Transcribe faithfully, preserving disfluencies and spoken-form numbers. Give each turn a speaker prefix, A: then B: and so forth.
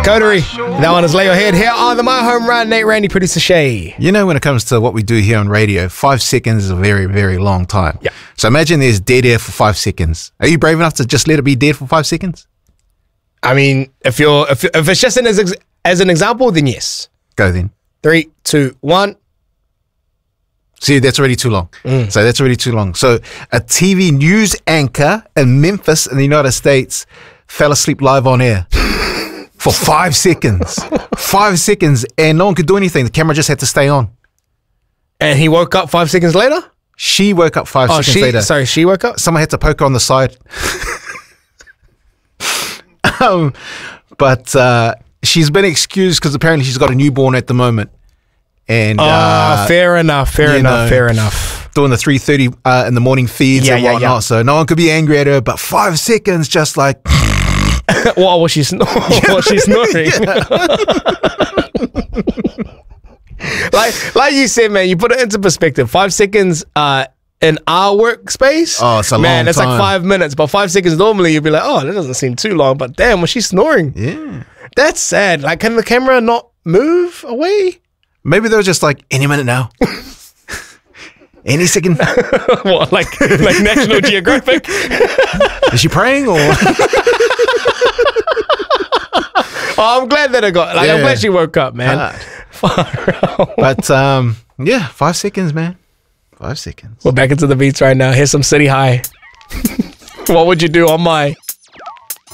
A: Coterie. That one is Lay Your Head here on the My Home Run. Nate Randy, producer Shay.
B: You know, when it comes to what we do here on radio, five seconds is a very, very long time.
A: Yeah.
B: So imagine there's dead air for five seconds. Are you brave enough to just let it be dead for five seconds?
A: I mean, if you're if, if it's just an, as, as an example, then yes.
B: Go then.
A: Three, two, one.
B: See, that's already too long.
A: Mm.
B: So that's already too long. So a T V news anchor in Memphis in the United States fell asleep live on air for five seconds. Five seconds, and no one could do anything. The camera just had to stay on.
A: And he woke up five seconds later?
B: She woke up five
A: Oh,
B: seconds
A: she,
B: later.
A: sorry, she woke up?
B: Someone had to poke her on the side. um, but uh, she's been excused because apparently she's got a newborn at the moment. And
A: Oh,
B: uh,
A: fair enough, fair enough,
B: know,
A: fair enough.
B: doing the three thirty uh, in the morning feeds
A: Yeah,
B: and
A: yeah,
B: whatnot.
A: yeah.
B: So no one could be angry at her, but five seconds just like...
A: What was she, snor- was she snoring? like, like you said, man, you put it into perspective. Five seconds uh, in our workspace.
B: Oh, it's a
A: man,
B: long
A: it's
B: time.
A: like five minutes. But five seconds normally, you'd be like, oh, that doesn't seem too long. But damn, was she snoring?
B: Yeah.
A: That's sad. Like, can the camera not move away?
B: Maybe they were just like, any minute now. Any second.
A: What, like, like National Geographic?
B: Is she praying or?
A: Oh, I'm glad that I got. Like, I'm
B: Yeah.
A: glad she woke up, man.
B: Hard.
A: Far out.
B: But um, yeah, five seconds, man. Five seconds.
A: We're back into the beats right now. Here's some City High. What would you do on my?